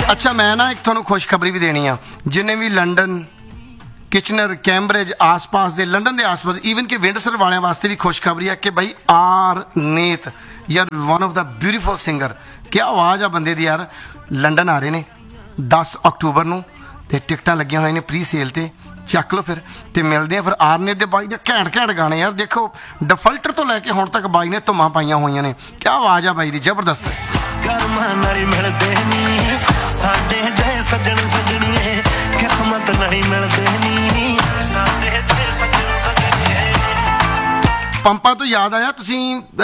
ਅੱਛਾ ਮੈਂ ਨਾ ਇੱਕ ਤੁਹਾਨੂੰ ਖੁਸ਼ਖਬਰੀ ਵੀ ਦੇਣੀ ਆ ਜਿੰਨੇ ਵੀ ਲੰਡਨ ਕਿਚਨਰ ਕੈਂਬਰਿਜ ਆਸ-ਪਾਸ ਦੇ ਲੰਡਨ ਦੇ ਆਸ-ਪਾਸ ਈਵਨ ਕਿ ਵਿੰਡਸਰ ਵਾਲਿਆਂ ਵਾਸਤੇ ਵੀ ਖੁਸ਼ਖਬਰੀ ਹੈ ਕਿ ਭਾਈ ਆਰਨੀਤ ਯਾਰ one of the beautiful singer ਕੀ ਆਵਾਜ਼ ਆ ਬੰਦੇ ਦੀ ਯਾਰ ਲੰਡਨ ਆ ਰਹੇ ਨੇ 10 ਅਕਤੂਬਰ ਨੂੰ ਤੇ ਟਿਕਟਾਂ ਲੱਗੀਆਂ ਹੋਈਆਂ ਨੇ ਪ੍ਰੀ ਸੇਲ ਤੇ ਚੱਕ ਲਓ ਫਿਰ ਤੇ ਮਿਲਦੇ ਆ ਫਿਰ ਆਰਨੀਤ ਦੇ ਬਾਈ ਦੇ ਘੈਂਟ ਗਾਣੇ ਯਾਰ ਦੇਖੋ ਡਿਫਾਲਟਰ ਤੋਂ ਲੈ ਕੇ ਹੁਣ ਤੱਕ ਬਾਈ ਨੇ ਧੁੰਮਾਂ ਪਾਈਆਂ ਹੋਈਆਂ ਨੇ ਕੀ ਆਵਾਜ਼ ਆ ਬਾਈ ਦੀ ਜ਼ਬਰਦਸਤ ਕਰਮਾਂ ਨਾਲ ਮਿਲਦੇ ਨੀ ਸਾਡੇ ਜੇ ਸੱਜਣ ਸੱਜਣੀਏ ਕਿਸਮਤ ਨਹੀਂ ਮਿਲਦੇ ਨੀ ਸਾਡੇ ਜੇ ਸੱਜਣ ਸੱਜਣੀਏ ਪੰਪਾਂ ਤੋਂ ਯਾਦ ਆਇਆ ਤੁਸੀਂ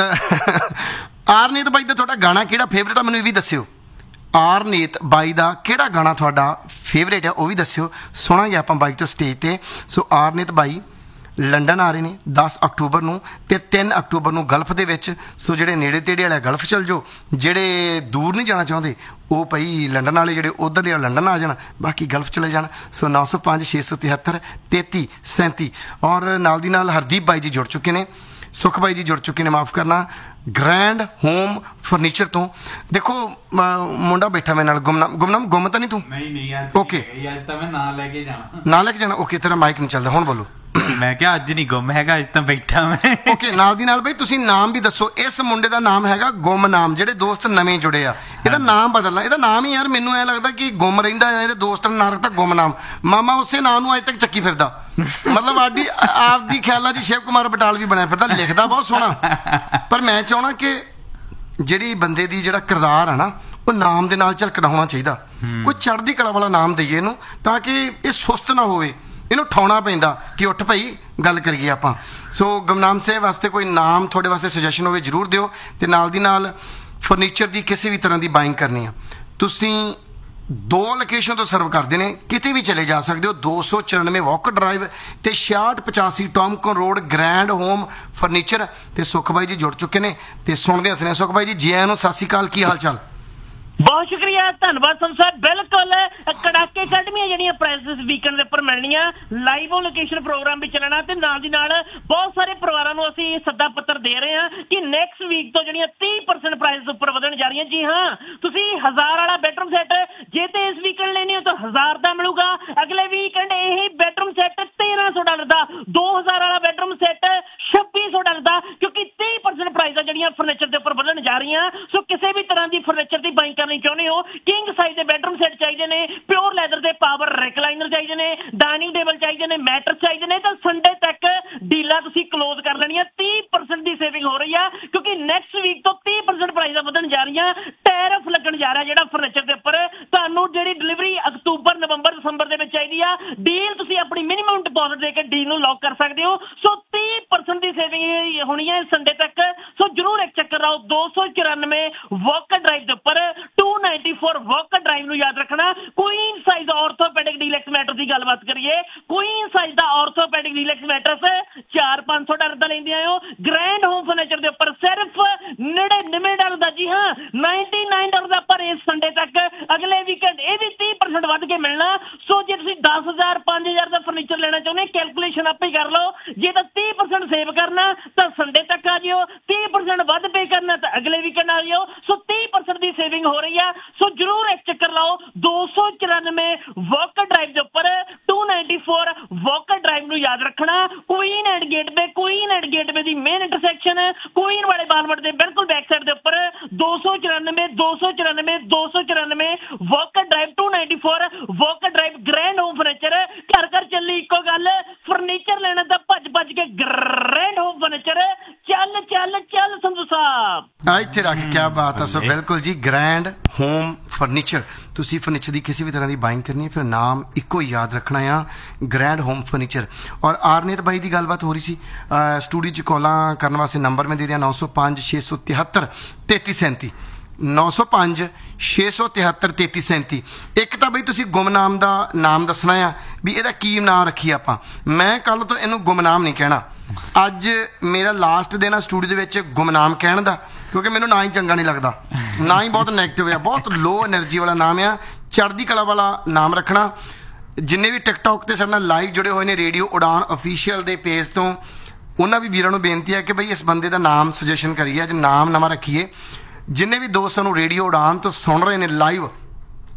ਆਰਨੀਤ ਬਾਈ ਦਾ ਤੁਹਾਡਾ ਗਾਣਾ ਕਿਹੜਾ ਫੇਵਰੇਟ ਆ ਮੈਨੂੰ ਇਹ ਵੀ ਦੱਸਿਓ ਆਰਨੀਤ ਬਾਈ ਦਾ ਕਿਹੜਾ ਗਾਣਾ ਤੁਹਾਡਾ ਫੇਵਰੇਟ ਹੈ ਉਹ ਵੀ ਦੱਸਿਓ ਸੁਣਾਂਗੇ ਆਪਾਂ ਬਾਈਕ ਤੋਂ ਸਟੇਜ ਤੇ ਸੋ ਆਰਨੀਤ ਬਾਈ ਲੰਡਨ ਆ ਰਹੇ ਨੇ 10 ਅਕਤੂਬਰ ਨੂੰ ਤੇ 3 ਅਕਤੂਬਰ ਨੂੰ ਗਲਫ ਦੇ ਵਿੱਚ ਸੋ ਜਿਹੜੇ ਨੇੜੇ ਤੇੜੇ ਵਾਲੇ ਗਲਫ ਚਲ ਜਾਓ ਜਿਹੜੇ ਦੂਰ ਨਹੀਂ ਜਾਣਾ ਚਾਹੁੰਦੇ ਉਹ ਭਾਈ ਲੰਡਨ ਵਾਲੇ ਜਿਹੜੇ ਉਧਰਲੇ ਲੰਡਨ ਆ ਜਾਣ ਬਾਕੀ ਗਲਫ ਚਲੇ ਜਾਣ ਸੋ 905 673 3337 ਔਰ ਨਾਲ ਦੀ ਨਾਲ ਹਰਦੀਪ ਬਾਈ ਜੀ ਜੁੜ ਚੁੱਕੇ ਨੇ ਸੁਖ ਬਾਈ ਜੀ ਜੁੜ ਚੁੱਕੇ ਨੇ ਮਾਫ ਕਰਨਾ ਗ੍ਰੈਂਡ ਹੋਮ ਫਰਨੀਚਰ ਤੋਂ ਦੇਖੋ ਮੁੰਡਾ ਬੈਠਾ ਮੇਰੇ ਨਾਲ ਗੁੰਮ ਤਾਂ ਨਹੀਂ ਤੂੰ ਨਹੀਂ ਯਾਰ ਓਕੇ ਯਾਰ ਤਾਂ ਮੈਂ ਨਾਂ ਲੈ ਕੇ ਜਾਣਾ ਓਕੇ ਤੇਰਾ ਮਾਈਕ ਨਹੀਂ ਚੱਲਦਾ ਹੁਣ ਬੋਲੋ ਮੈਂ ਕਿਹਾ ਅੱਜ ਨਹੀਂ ਗੁੰਮ ਹੈਗਾ ਅੱਜ ਤਾਂ ਬੈਠਾ ਮੈਂ ਓਕੇ ਨਾਲ ਦੀ ਨਾਲ ਬਈ ਤੁਸੀਂ ਨਾਮ ਵੀ ਦੱਸੋ ਇਸ ਮੁੰਡੇ ਦਾ ਨਾਮ ਹੈਗਾ ਗੁੰਮਨਾਮ ਜਿਹੜੇ ਦੋਸਤ ਨਵੇਂ ਜੁੜੇ ਆ ਇਹਦਾ ਨਾਮ ਬਦਲਣਾ ਇਹਦਾ ਨਾਮ ਹੀ ਯਾਰ ਮੈਨੂੰ ਐ ਲੱਗਦਾ ਕਿ ਗੁੰਮ ਰਹਿੰਦਾ ਆ ਇਹਦੇ ਦੋਸਤ ਨੇ ਨਾਂ ਰੱਖਤਾ ਗੁੰਮਨਾਮ ਮਾਮਾ ਉਸੇ ਨਾਂ ਨੂੰ ਅੱਜ ਤੱਕ ਚੱਕੀ ਫਿਰਦਾ ਮਤਲਬ ਆਪਦੀ ਖਿਆਲਾਂ 'ਚ ਸ਼ਿਵ ਕੁਮਾਰ ਬਟਾਲ ਵੀ ਬਣਿਆ ਫਿਰਦਾ ਲਿਖਦਾ ਬਹੁਤ ਸੋਹਣਾ ਪਰ ਮੈਂ ਚਾਹਣਾ ਕਿ ਜਿਹੜੀ ਬੰਦੇ ਦੀ ਜਿਹੜਾ ਕਿਰਦਾਰ ਆ ਨਾ ਉਹ ਨਾਮ ਦੇ ਨਾਲ ਝਲਕਦਾ ਹੋਣਾ ਚਾਹੀਦਾ ਕੋਈ ਚੜ੍ਹਦੀ ਕਲਾ ਵਾਲਾ ਨਾਮ ਦਈਏ ਇਹਨੂੰ ਤਾਂ ਕਿ ਇਹ ਸੁਸਤ ਨਾ ਹੋਵੇ ਇਹਨੂੰ ਠਾਉਣਾ ਪੈਂਦਾ ਕਿ ਉੱਠ ਭਾਈ ਗੱਲ ਕਰੀਏ ਆਪਾਂ ਸੋ ਗੁਮਨਾਮ ਸਾਹਿਬ ਵਾਸਤੇ ਕੋਈ ਨਾਮ ਤੁਹਾਡੇ ਵਾਸਤੇ ਸੁਜੈਸ਼ਨ ਹੋਵੇ ਜ਼ਰੂਰ ਦਿਓ ਤੇ ਨਾਲ ਦੀ ਨਾਲ ਫਰਨੀਚਰ ਦੀ ਕਿਸੇ ਵੀ ਤਰ੍ਹਾਂ ਦੀ ਬਾਇੰਗ ਕਰਨੀ ਆ ਤੁਸੀਂ 2 ਲੋਕੇਸ਼ਨ ਤੋਂ ਸਰਵ ਕਰਦੇ ਨੇ ਕਿਤੇ ਵੀ ਚਲੇ ਜਾ ਸਕਦੇ ਹੋ 294 ਵਾਕਰ ਡਰਾਈਵ ਤੇ 6685 ਟੌਮਕਨ ਰੋਡ ਗ੍ਰੈਂਡ ਹੋਮ ਫਰਨੀਚਰ ਤੇ ਸੁਖ ਬਾਈ ਜੀ ਜੁੜ ਚੁੱਕੇ ਨੇ ਤੇ ਸੁਣਦੇ ਹਸਨੇ ਸੁਖ ਬਾਈ ਜੀ ਜੀ ਆਇਆਂ ਨੂੰ ਸਤਿ ਸ਼੍ਰੀ ਅਕਾਲ ਕੀ ਹਾਲ ਚਾਲ ਬਹੁਤ ਸ਼ੁਕਰੀਆ ਧੰਨਵਾਦ ਸਾਹਿਬ ਬਿਲਕੁਲ ਕੜਾਕੇ ਕੱਢਵੀਆਂ ਜਿਹੜੀਆਂ ਪ੍ਰਾਈਸਿਸ ਵੀਕਐਂਡ ਦੇ ਉੱਪਰ ਮਿਲਣੀਆਂ ਲਾਈਵ ਔਨ ਲੋਕੇਸ਼ਨ ਪ੍ਰੋਗਰਾਮ ਵੀ ਚੱਲਣਾ ਤੇ ਨਾਲ ਦੀ ਨਾਲ ਬਹੁਤ ਸਾਰੇ ਪਰਿਵਾਰਾਂ ਨੂੰ ਅਸੀਂ ਸੱਦਾ ਪੱਤਰ ਦੇ ਰਹੇ ਹਾਂ ਕਿ ਨੈਕਸਟ ਵੀਕ ਤੋਂ ਜਿਹੜੀਆਂ 30% ਪ੍ਰਾਈਸ ਉੱਪਰ ਵਧਣ ਜਾ ਰਹੀਆਂ ਜੀ ਹਾਂ ਤੁਸੀਂ 1000 ਵਾਲਾ ਬੈਡਰੂਮ ਸੈੱਟ ਜੇ ਤੇ ਇਸ ਵੀਕਐਂਡ ਲੈਣੇ ਹੋ ਤਾਂ 1000 ਦਾ ਮਿਲੂਗਾ ਅਗਲੇ ਵੀਕਐਂਡ ਇਹੀ ਬੈਡਰੂਮ ਸੈੱਟ $1300 ਦਾ 2000 ਵਾਲਾ ਬੈਡਰੂਮ ਸੈੱਟ $2600 ਦਾ ਕਿਉਂਕਿ 30% ਪ੍ਰਾਈਸ ਆ ਜਿਹੜੀਆਂ ਫਰਨੀਚਰ ਦੇ ਉੱਪਰ ਵਧਣ ਜਾ ਰਹੀਆਂ ਸੋ ਕਿਸੇ ਵੀ ਤਰ੍ਹਾਂ ਦੀ ਫਰਨੀਚਰ ਦੀ ਬਾਈਂਗ ਕਰਨੀ ਚਾਹੁੰਦੇ ਹੋ ਕਿੰਗ ਸਾਈਜ਼ ਦੇ ਬੈਡਰੂਮ ਸੈੱਟ ਚਾਹੀਦੇ ਨੇ ਪਿਓਰ ਲੈਦਰ ਦੇ ਪਾਵਰ ਰਿਕਲਾਈਨਰ ਚਾਹੀਦੇ ਨੇ ਡਾਈਨਿੰਗ ਟੇਬਲ ਚਾਹੀਦੇ ਨੇ ਮੈਟਰ ਚਾਹੀਦੇ ਨੇ ਤਾਂ ਸੰਡੇ ਤੱਕ ਡੀਲਾਂ ਤੁਸੀਂ ਕਲੋਜ਼ ਕਰ ਲੈਣੀਆਂ 30% ਦੀ ਸੇਵਿੰਗ ਹੋ ਰਹੀ ਆ ਕਿਉਂਕਿ ਨੈਕਸਟ ਵੀਕ ਤੋਂ 30% ਪ੍ਰਾਈਸ ਵਧਣ ਜਾ ਰਹੀਆਂ ਟੈਰਿਫ ਲੱਗਣ ਜਾ ਰਿਹਾ ਜਿਹੜਾ ਫਰਨੀਚਰ ਦੇ ਉੱਪਰ ਤੁਹਾਨੂੰ ਜਿਹੜੀ ਡਿਲੀਵਰੀ ਅਕਤੂਬਰ ਨਵੰਬਰ ਦਸੰਬਰ ਦੇ ਵਿੱਚ ਚਾਹੀਦੀ ਆ ਡੀਲ ਤੁਸੀਂ ਆਪਣੀ ਮਿਨੀਮਮ ਡਿਪੋਜ਼ਿਟ ਦੇ ਕੇ ਡੀਲ ਨੂੰ ਲੌਕ ਕਰ ਸਕਦੇ ਹੋ ਸੋ 30% ਦੀ ਸੇਵਿੰਗ ਹੋਣੀ ਹੈ ਸੰਡੇ ਤੱਕ ਸੋ ਜਰੂਰ ਇੱਕ ਚੱਕਰ ਲਾਓ 294 ਵਾਕਰ ਡਰਾਈਵ ਦੇ ਉੱਪਰ 294 ਵਾਕਰ ਡਰਾਈਵ ਨੂੰ ਯਾਦ ਰੱਖਣਾ Queen size orthopaedic deluxe matters ਦੀ ਗੱਲਬਾਤ ਕਰੀਏ ਕੁਈਨ ਸਾਈਜ਼ ਦਾ ਆਰਥੋਪੈਡਿਕ ਡੀਲੈਕਸ ਮੈਟਰਸ $400-500 ਦਾ ਲੈਂਦੇ ਆਇਓ ਗ੍ਰੈਂਡ ਹੋਮ ਫਰਨੀਚਰ ਦੇ ਉੱਪਰ ਸਿਰਫ $99 ਦਾ ਜੀ ਹਾਂ $99 ਦਾ ਪਰ ਇਸ ਸੰਡੇ ਤੱਕ ਅਗਲੇ ਵੀਕਐਂਡ ਇਹ ਵੀ 30% ਵੱਧ ਕੇ ਮਿਲਣਾ ਸੋ ਜੇ ਤੁਸੀਂ 10,000 5,000 ਦਾ ਫਰਨੀਚਰ ਲੈਣਾ ਚਾਹੁੰਦੇ ਕੈਲਕੂਲੇਸ਼ਨ ਆਪੇ ਕਰ ਲਓ ਜੇ ਤਾਂ 30% ਸੇਵ ਕਰਨਾ ਤਾਂ ਸੰਡੇ ਤੱਕ ਆ ਜਿਓ 30% ਵੱਧ ਪੇ ਕਰਨਾ ਤਾਂ ਅਗਲੇ ਵੀਕਐਂਡ ਆ ਜਿਓ ਸੋ 30% ਦੀ ਸੇਵਿੰਗ ਹੋ ਰਹੀ ਆ ਸੋ ਜਰੂਰ ਇੱਕ ਚੱਕਰ ਲਾਓ 294 ਵਾਕਰ ਡਰਾਈਵ ਦੇ ਉੱਪਰ 294 ਵਾਕਰ ਡਰਾਈਵ ਨੂੰ ਯਾਦ ਰੱਖਣਾ Queen and gateway the main intersection Queen ਵਾਲੇ ਬਾਲਵਟ ਦੇ ਬਿਲਕੁਲ ਬੈਕ ਸਾਈਡ ਦੇ ਉੱਪਰ 294 Walker drive 294 Walker drive grand home furniture ਘਰ ਚੱਲੀ ਇੱਕੋ ਗੱਲ ਫਰਨੀਚਰ ਲੈਣਾ ਤਾਂ ਭੱਜ ਕੇ ਗ੍ਰੈਂਡ ਹੋਮ ਫਰਨੀਚਰ ਚੱਲ ਸੰਧੂ ਸਾਹਿਬ ਇੱਥੇ ਰੱਖ ਕਿਆ ਬਾਤ ਹੈ ਸੋ ਬਿਲਕੁਲ ਜੀ ਗ੍ਰੈਂਡ ਹੋਮ ਫਰਨੀਚਰ ਤੁਸੀਂ ਫਰਨੀਚਰ ਦੀ ਕਿਸੇ ਵੀ ਤਰ੍ਹਾਂ ਦੀ ਬਾਇੰਗ ਕਰਨੀ ਹੈ ਫਿਰ ਨਾਮ ਇੱਕੋ ਹੀ ਯਾਦ ਰੱਖਣਾ ਆ ਗ੍ਰੈਂਡ ਹੋਮ ਫਰਨੀਚਰ ਔਰ ਆਰਨੀਤ ਬਾਈ ਦੀ ਗੱਲਬਾਤ ਹੋ ਰਹੀ ਸੀ ਸਟੂਡੀਓ 'ਚ ਕਾਲਾਂ ਕਰਨ ਵਾਸਤੇ ਨੰਬਰ ਮੈਂ ਦੇ ਦਿਆਂ 905 673 3337 905 673 3337 ਇੱਕ ਤਾਂ ਬਈ ਤੁਸੀਂ ਗੁਮਨਾਮ ਦਾ ਨਾਮ ਦੱਸਣਾ ਆ ਵੀ ਇਹਦਾ ਕੀ ਨਾਮ ਰੱਖੀ ਆਪਾਂ ਮੈਂ ਕੱਲ ਤੋਂ ਇਹਨੂੰ ਗੁਮਨਾਮ ਨਹੀਂ ਕਹਿਣਾ ਅੱਜ ਮੇਰਾ ਲਾਸਟ ਦਿਨ ਆ ਸਟੂਡੀਓ ਦੇ ਵਿੱਚ ਗੁਮਨਾਮ ਕਹਿਣ ਦਾ ਕਿਉਂਕਿ ਮੈਨੂੰ ਨਾ ਹੀ ਚੰਗਾ ਨਹੀਂ ਲੱਗਦਾ ਨਾ ਹੀ ਬਹੁਤ ਨੈਗੇਟਿਵ ਆ ਬਹੁਤ ਲੋ એનર્ਜੀ ਵਾਲਾ ਨਾਮ ਆ ਚੜ੍ਹਦੀ ਕਲਾ ਵਾਲਾ ਨਾਮ ਰੱਖਣਾ ਜਿੰਨੇ ਵੀ ਟਿਕਟੌਕ ਤੇ ਸਾਡੇ ਨਾਲ ਲਾਈਵ ਜੁੜੇ ਹੋਏ ਨੇ ਰੇਡੀਓ ਉਡਾਨ ਅਫੀਸ਼ੀਅਲ ਦੇ ਪੇਜ ਤੋਂ ਉਹਨਾਂ ਵੀ ਵੀਰਾਂ ਨੂੰ ਬੇਨਤੀ ਹੈ ਕਿ ਬਈ ਇਸ ਬੰਦੇ ਦਾ ਨਾਮ ਸੁਜੈਸ਼ਨ ਕਰੀਏ ਅੱਜ ਨਾਮ ਨਵਾਂ ਰੱਖੀਏ ਜਿੰਨੇ ਵੀ ਦੋਸਤ ਸਾਨੂੰ ਰੇਡੀਓ ਉਡਾਨ ਤੋਂ ਸੁਣ ਰਹੇ ਨੇ ਲਾਈਵ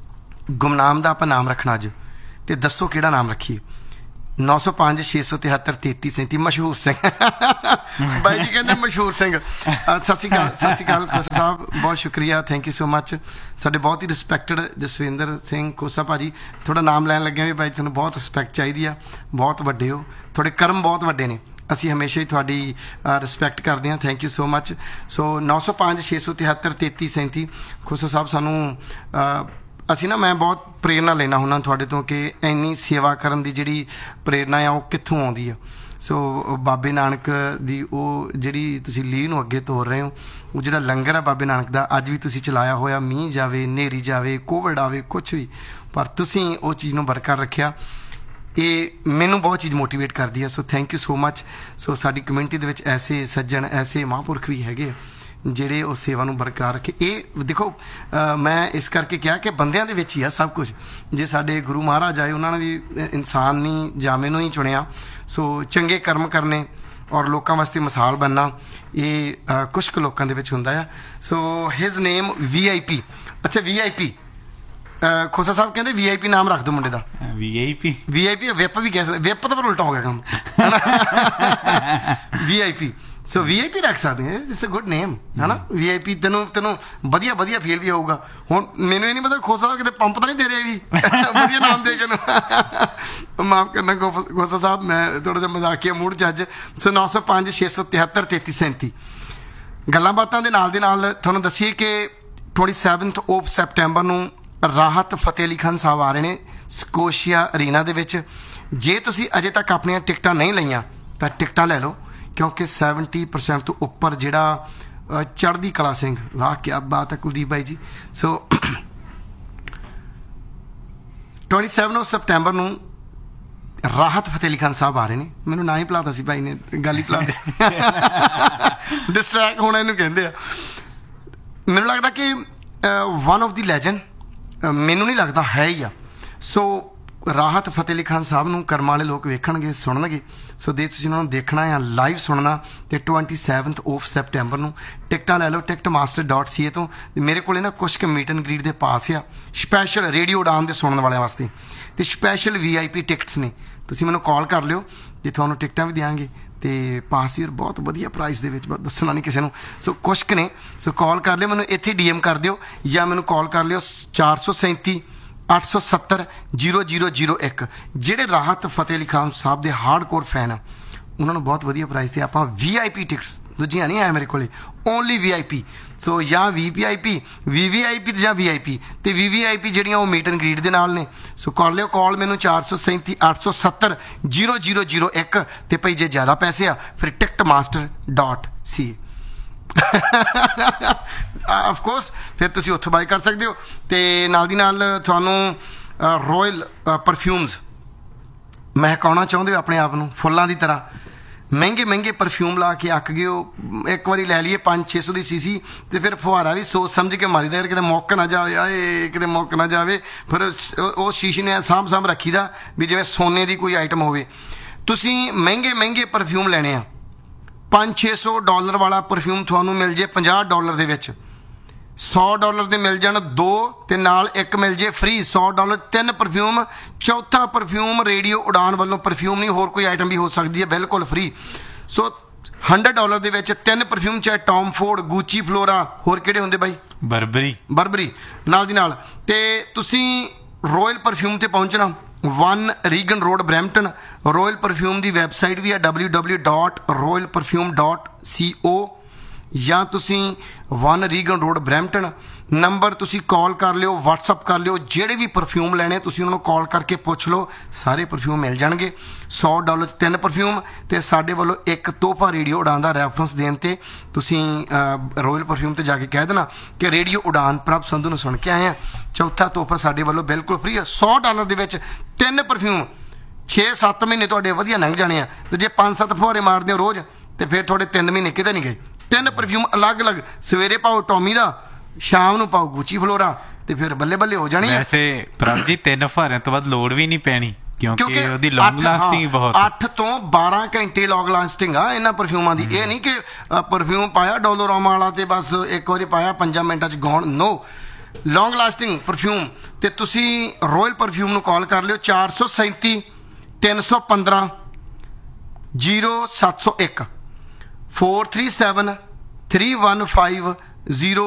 ਗੁਮਨਾਮ ਦਾ ਆਪਾਂ ਨਾਮ ਰੱਖਣਾ ਅੱਜ, ਤੇ ਦੱਸੋ ਕਿਹੜਾ ਨਾਮ ਰੱਖੀਏ? 905 673 3337 ਮਸ਼ਹੂਰ ਸਿੰਘ ਬਾਈ ਜੀ ਕਹਿੰਦੇ ਮਸ਼ਹੂਰ ਸਿੰਘ। ਸਤਿ ਸ਼੍ਰੀ ਅਕਾਲ ਖੋਸਾ ਸਾਹਿਬ, ਬਹੁਤ ਸ਼ੁਕਰੀਆ, ਥੈਂਕ ਯੂ ਸੋ ਮਚ। ਸਾਡੇ ਬਹੁਤ ਹੀ ਰਿਸਪੈਕਟਡ ਜਸਵਿੰਦਰ ਸਿੰਘ ਖੋਸਾ ਭਾਜੀ, ਤੁਹਾਡਾ ਨਾਮ ਲੈਣ ਲੱਗਿਆ ਵੀ ਬਾਈ ਤੁਹਾਨੂੰ ਬਹੁਤ ਰਿਸਪੈਕਟ ਚਾਹੀਦੀ ਆ, ਬਹੁਤ ਵੱਡੇ ਹੋ, ਤੁਹਾਡੇ ਕਰਮ ਬਹੁਤ ਵੱਡੇ ਨੇ, ਅਸੀਂ ਹਮੇਸ਼ਾ ਹੀ ਤੁਹਾਡੀ ਰਿਸਪੈਕਟ ਕਰਦੇ ਹਾਂ, ਥੈਂਕ ਯੂ ਸੋ ਮਚ। ਸੋ 905 673 3337 ਖੋਸਾ ਸਾਹਿਬ, ਸਾਨੂੰ ਅਸੀਂ ਨਾ, ਮੈਂ ਬਹੁਤ ਪ੍ਰੇਰਨਾ ਲੈਣਾ ਹੁੰਦਾ ਤੁਹਾਡੇ ਤੋਂ ਕਿ ਇੰਨੀ ਸੇਵਾ ਕਰਨ ਦੀ ਜਿਹੜੀ ਪ੍ਰੇਰਨਾ ਆ ਉਹ ਕਿੱਥੋਂ ਆਉਂਦੀ ਆ। ਸੋ ਬਾਬੇ ਨਾਨਕ ਦੀ ਉਹ ਜਿਹੜੀ ਤੁਸੀਂ ਲੀਹ ਨੂੰ ਅੱਗੇ ਤੋਰ ਰਹੇ ਹੋ, ਉਹ ਜਿਹੜਾ ਲੰਗਰ ਆ ਬਾਬੇ ਨਾਨਕ ਦਾ ਅੱਜ ਵੀ ਤੁਸੀਂ ਚਲਾਇਆ ਹੋਇਆ, ਮੀਂਹ ਜਾਵੇ, ਹਨੇਰੀ ਜਾਵੇ, ਕੋਵਿਡ ਆਵੇ, ਕੁਛ ਵੀ, ਪਰ ਤੁਸੀਂ ਉਹ ਚੀਜ਼ ਨੂੰ ਬਰਕਰਾਰ ਰੱਖਿਆ। ਇਹ ਮੈਨੂੰ ਬਹੁਤ ਚੀਜ਼ ਮੋਟੀਵੇਟ ਕਰਦੀ ਹੈ। So thank you so much. ਸੋ ਸਾਡੀ ਕਮਿਊਨਿਟੀ ਦੇ ਵਿੱਚ ਐਸੇ ਸੱਜਣ, ਐਸੇ ਮਹਾਂਪੁਰਖ ਵੀ ਹੈਗੇ ਜਿਹੜੇ ਉਹ ਸੇਵਾ ਨੂੰ ਬਰਕਰਾਰ ਰੱਖੇ। ਇਹ ਦੇਖੋ, ਮੈਂ ਇਸ ਕਰਕੇ ਕਿਹਾ ਕਿ ਬੰਦਿਆਂ ਦੇ ਵਿੱਚ ਹੀ ਆ ਸਭ ਕੁਝ। ਜੇ ਸਾਡੇ ਗੁਰੂ ਮਹਾਰਾਜ ਆਏ, ਉਹਨਾਂ ਨੇ ਵੀ ਇਨਸਾਨ ਨਹੀਂ ਜਾਮੇ ਨੂੰ ਹੀ ਚੁਣਿਆ। ਸੋ ਚੰਗੇ ਕਰਮ ਕਰਨੇ ਔਰ ਲੋਕਾਂ ਵਾਸਤੇ ਮਿਸਾਲ ਬਣਨਾ, ਇਹ ਕੁਛ ਕੁ ਲੋਕਾਂ ਦੇ ਵਿੱਚ ਹੁੰਦਾ ਆ। ਸੋ ਹਿਜ਼ ਨੇਮ VIP। ਅੱਛਾ, VIP ਖੋਸਾ ਸਾਹਿਬ ਕਹਿੰਦੇ VIP ਨਾਮ ਰੱਖ ਦਿਓ ਮੁੰਡੇ ਦਾ। VIP ਵਿਪ ਵੀ ਕਹਿ ਸਕਦੇ, ਵਿਪ ਤਾਂ ਪਰ ਉਲਟਾ ਹੋ ਗਿਆ ਕੰਮ VIP। ਸੋ VIP ਰੱਖ ਸਕਦੇ ਹਾਂ, ਇਟਸ ਅ ਗੁੱਡ ਨੇਮ, ਹੈ ਨਾ। VIP ਤੈਨੂੰ ਵਧੀਆ ਫੀਲ ਵੀ ਹੋਊਗਾ। ਹੁਣ ਮੈਨੂੰ ਇਹ ਨਹੀਂ ਪਤਾ ਖੋਸਾ ਕਿਤੇ ਪੰਪ ਤਾਂ ਨਹੀਂ ਦੇ ਰਿਹਾ ਵੀ ਵਧੀਆ ਨਾਮ ਦੇ ਕੇ ਨੂੰ ਮਾਫ ਕਰਨਾ ਖੋਸਾ ਸਾਹਿਬ, ਮੈਂ ਥੋੜਾ ਜਿਹਾ ਮਜ਼ਾਕੀਆ ਮੂਡ 'ਚ ਅੱਜ। ਸੋ 905 673 3337 ਗੱਲਾਂ ਬਾਤਾਂ ਦੇ ਨਾਲ ਤੁਹਾਨੂੰ ਦੱਸੀਏ ਕਿ 27 of September ਨੂੰ ਰਾਹਤ ਫਤਿਹ ਅਲੀ ਖਾਨ ਸਾਹਿਬ ਆ ਰਹੇ ਨੇ ਸਕੋਸ਼ੀਆ ਅਰੀਨਾ ਦੇ ਵਿੱਚ। ਜੇ ਤੁਸੀਂ ਅਜੇ ਤੱਕ ਆਪਣੀਆਂ ਟਿਕਟਾਂ ਨਹੀਂ ਲਈਆਂ ਤਾਂ ਟਿਕਟਾਂ ਲੈ ਲਓ, ਕਿਉਂਕਿ 70% ਤੋਂ ਉੱਪਰ ਜਿਹੜਾ ਚੜ੍ਹਦੀ ਕਲਾ ਸਿੰਘ, ਵਾਹ ਕਿਆ ਬਾਤ ਹੈ ਕੁਲਦੀਪ ਬਾਈ ਜੀ। ਸੋ 27 September ਨੂੰ ਰਾਹਤ ਫਤਿਹ ਅਲੀ ਖਾਨ ਸਾਹਿਬ ਆ ਰਹੇ ਨੇ। ਮੈਨੂੰ ਨਾ ਹੀ ਭੁਲਾਤਾ ਸੀ ਭਾਈ ਨੇ, ਗੱਲ ਹੀ ਭੁਲਾਤੀ ਡਿਸਟਰੈਕਟ ਹੋਣਾ ਇਹਨੂੰ ਕਹਿੰਦੇ ਆ। ਮੈਨੂੰ ਲੱਗਦਾ ਕਿ ਵਨ ਆਫ ਦੀ ਲੈਜੈਂਡ, ਮੈਨੂੰ ਨਹੀਂ ਲੱਗਦਾ ਹੈ ਹੀ ਆ। ਸੋ ਰਾਹਤ ਫਤਿਹ ਅਲੀ ਖਾਨ ਸਾਹਿਬ ਨੂੰ ਕਰਮਾਂ ਵਾਲੇ ਲੋਕ ਵੇਖਣਗੇ, ਸੁਣਨਗੇ। ਸੋ ਜੇ ਤੁਸੀਂ ਉਹਨਾਂ ਨੂੰ ਦੇਖਣਾ ਜਾਂ ਲਾਈਵ ਸੁਣਨਾ ਤੇ 27 of September ਨੂੰ ਟਿਕਟਾਂ ਲੈ ਲਓ ticketmaster.ca ਤੋਂ। ਮੇਰੇ ਕੋਲ ਨਾ ਕੁਛ ਕੁ ਮੀਟ ਐਂਡ ਗ੍ਰੀਟ ਦੇ ਪਾਸ ਆ, ਸਪੈਸ਼ਲ ਰੇਡੀਓ ਉਡਾਨ ਦੇ ਸੁਣਨ ਵਾਲਿਆਂ ਵਾਸਤੇ, ਤੇ ਸਪੈਸ਼ਲ VIP ਟਿਕਟਸ ਨੇ। ਤੁਸੀਂ ਮੈਨੂੰ ਕਾਲ ਕਰ ਲਿਓ, ਜੇ ਤੁਹਾਨੂੰ ਟਿਕਟਾਂ ਵੀ ਦਿਆਂਗੇ ਤੇ ਪਾਸ ਯਾਰ ਬਹੁਤ ਵਧੀਆ ਪ੍ਰਾਈਸ ਦੇ ਵਿੱਚ, ਦੱਸਣਾ ਨਹੀਂ ਕਿਸੇ ਨੂੰ। ਸੋ ਕੁਛ ਕੁ ਨੇ, ਸੋ ਕਾਲ ਕਰ ਲਿਓ, ਮੈਨੂੰ ਇੱਥੇ DM ਕਰ ਦਿਓ ਜਾਂ ਮੈਨੂੰ ਕਾਲ ਕਰ ਲਿਓ 437 870 0001। ਜਿਹੜੇ ਰਾਹਤ ਫਤਿਹ ਅਲੀ ਖਾਨ ਸਾਹਿਬ ਦੇ ਹਾਰਡਕੋਰ ਫੈਨ ਆ, ਉਹਨਾਂ ਨੂੰ ਬਹੁਤ ਵਧੀਆ ਪ੍ਰਾਈਸ ਤੇ ਆਪਾਂ VIP ਟਿਕਟਸ, ਦੂਜੀਆਂ ਨਹੀਂ ਆਇਆ ਮੇਰੇ ਕੋਲੇ, ਓਨਲੀ VIP। ਸੋ ਜਾਂ VVIP, VVIP ਜਾਂ VIP, ਤੇ VVIP ਜਿਹੜੀਆਂ ਉਹ ਮੀਟ ਐਂਡ ਗ੍ਰੀਟ ਦੇ ਨਾਲ ਨੇ। ਸੋ ਕਰ ਲਿਓ ਕਾਲ ਮੈਨੂੰ 437 870 0001। ਤੇ ਭਾਈ ਜੇ ਜ਼ਿਆਦਾ ਪੈਸੇ ਆ ਫਿਰ ticketmaster.ca ਆਫ ਕੋਰਸ ਫਿਰ ਤੁਸੀਂ ਉੱਥੋਂ ਬਾਈ ਕਰ ਸਕਦੇ ਹੋ। ਤੇ ਨਾਲ ਦੀ ਨਾਲ ਤੁਹਾਨੂੰ ਰੋਇਲ ਪਰਫਿਊਮਸ ਮਹਿਕਾਉਣਾ ਚਾਹੁੰਦੇ ਹੋ ਆਪਣੇ ਆਪ ਨੂੰ ਫੁੱਲਾਂ ਦੀ ਤਰ੍ਹਾਂ, ਮਹਿੰਗੇ ਪਰਫਿਊਮ ਲਾ ਕੇ ਅੱਕ ਗਏ ਹੋ, ਇੱਕ ਵਾਰੀ ਲੈ ਲਈਏ 500-600 ਦੀ ਸੀਸੀ ਤੇ ਫਿਰ ਫੁਹਾਰਾ ਵੀ ਸੋਚ ਸਮਝ ਕੇ ਮਾਰੀਦਾ, ਕਿਤੇ ਮੁੱਕ ਨਾ ਜਾਵੇ, ਆਏ ਕਿਤੇ ਮੁੱਕ ਨਾ ਜਾਵੇ। ਫਿਰ ਉਹ ਸ਼ੀਸ਼ੇ ਨੇ ਸਾਂਭ ਰੱਖੀਦਾ ਵੀ ਜਿਵੇਂ ਸੋਨੇ ਦੀ ਕੋਈ ਆਈਟਮ ਹੋਵੇ। ਤੁਸੀਂ ਮਹਿੰਗੇ ਪਰਫਿਊਮ ਲੈਣੇ ਆ, $500-600 ਵਾਲਾ ਪਰਫਿਊਮ ਤੁਹਾਨੂੰ ਮਿਲ ਜੇ $50 ਦੇ ਵਿੱਚ, $100 ਦੇ ਮਿਲ ਜਾਣ 2 ਤੇ ਨਾਲ 1 ਮਿਲ ਜੇ ਫ੍ਰੀ। $100 3 ਪਰਫਿਊਮ, ਚੌਥਾ ਪਰਫਿਊਮ ਰੇਡੀਓ ਉਡਾਨ ਵੱਲੋਂ ਪਰਫਿਊਮ ਨਹੀਂ, ਹੋਰ ਕੋਈ ਆਈਟਮ ਵੀ ਹੋ ਸਕਦੀ ਹੈ, ਬਿਲਕੁਲ ਫ੍ਰੀ। ਸੋ $100 ਦੇ ਵਿੱਚ 3 ਪਰਫਿਊਮ, ਚਾਹੇ ਟੌਮ ਫੋਰਡ, ਗੂਚੀ ਫਲੋਰਾ, ਹੋਰ ਕਿਹੜੇ ਹੁੰਦੇ ਬਾਈ, ਬਰਬਰੀ ਨਾਲ ਦੀ ਨਾਲ। ਤੇ ਤੁਸੀਂ ਰੋਇਲ ਪਰਫਿਊਮ ਤੇ ਪਹੁੰਚਣਾ, 1 Reagan road Brampton. Royal perfume ਦੀ ਵੈਬਸਾਈਟ ਵੀ ਹੈ www.royalperfume.co, ਜਾਂ ਤੁਸੀਂ 1 ਰੀਗਨ ਰੋਡ ਬਰੈਂਪਟਨ। ਨੰਬਰ ਤੁਸੀਂ ਕਾਲ ਕਰ ਲਿਓ, WhatsApp ਕਰ ਲਿਓ, ਜਿਹੜੇ ਵੀ ਪਰਫਿਊਮ ਲੈਣੇ ਤੁਸੀਂ ਉਹਨਾਂ ਨੂੰ ਕਾਲ ਕਰਕੇ ਪੁੱਛ ਲਓ, ਸਾਰੇ ਪਰਫਿਊਮ ਮਿਲ ਜਾਣਗੇ। $100 3 ਪਰਫਿਊਮ ਤੇ ਸਾਡੇ ਵੱਲੋਂ ਇੱਕ ਤੋਹਫਾ ਰੇਡੀਓ ਉਡਾਨ ਦਾ ਰੈਫਰੈਂਸ ਦੇਣ ਤੇ ਤੁਸੀਂ ਰੋਇਲ ਪਰਫਿਊਮ ਤੇ ਜਾ ਕੇ ਕਹਿ ਦੇਣਾ ਕਿ ਰੇਡੀਓ ਉਡਾਨ ਪ੍ਰਭ ਸੰਧੂ ਨੂੰ ਸੁਣ ਕੇ ਆਏ ਆ, ਚੌਥਾ ਤੋਹਫਾ ਸਾਡੇ ਵੱਲੋਂ ਬਿਲਕੁਲ ਫ੍ਰੀ ਹੈ। $100 ਦੇ ਵਿੱਚ 3 ਪਰਫਿਊਮ, 6-7 ਮਹੀਨੇ ਤੁਹਾਡੇ ਵਧੀਆ ਲੰਘ ਜਾਣੇ ਆ। ਤੇ ਜੇ 5-7 ਫੁਹਾਰੇ ਮਾਰਦੇ ਹੋ ਰੋਜ਼ ਤੇ ਫਿਰ ਤੁਹਾਡੇ 3 ਮਹੀਨੇ ਕਿਤੇ ਨਹੀਂ ਗਏ। 3 ਪਰਫਿਊਮ ਅਲੱਗ-ਅਲੱਗ, ਸਵੇਰੇ ਪਾਓ ਟੌਮੀ ਦਾ, ਸ਼ਾਮ ਨੂੰ ਪਾਓ ਗੁੱਚੀ ਫਲੋਰਾ, ਤੇ ਫਿਰ ਬੱਲੇ ਹੋ ਜਾਣੀ। ਵੈਸੇ ਪ੍ਰਭ ਜੀ 3 ਫੁਹਾਰਿਆਂ ਤੋਂ ਬਾਅਦ ਲੋੜ ਵੀ ਨਹੀਂ ਪੈਣੀ, ਕਿਉਂਕਿ ਉਹਦੀ ਲੌਂਗ ਲਾਸਟਿੰਗ ਬਹੁਤ, 8 ਤੋਂ 12 ਘੰਟੇ ਲੌਂਗ ਲਾਸਟਿੰਗ ਆ ਇਹਨਾਂ ਪਰਫਿਊਮਾਂ ਦੀ। ਇਹ ਨਹੀਂ ਕਿ ਪਰਫਿਊਮ ਪਾਇਆ ਡੋਲੋਰਾਮਾ ਵਾਲਾ ਤੇ ਬਸ ਇੱਕ ਵਾਰੀ ਪਾਇਆ 5 ਮਿੰਟਾਂ 'ਚ ਗਾਉਣ। ਨੋ, ਲੌਂਗ ਲਾਸਟਿੰਗ ਪਰਫਿਊਮ ਤੇ ਤੁਸੀਂ ਰੋਇਲ ਪਰਫਿਊਮ ਨੂੰ ਕਾਲ ਕਰ ਲਿਓ 437 315 0701 437 315 0